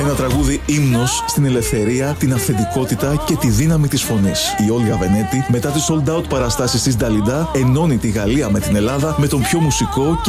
Ένα τραγούδι ύμνος στην ελευθερία, την αυθεντικότητα και τη δύναμη της φωνής. Η Όλγα Βενέτη, μετά τις sold out παραστάσεις της Νταλιντά, ενώνει τη Γαλλία με την Ελλάδα με τον πιο μουσικό και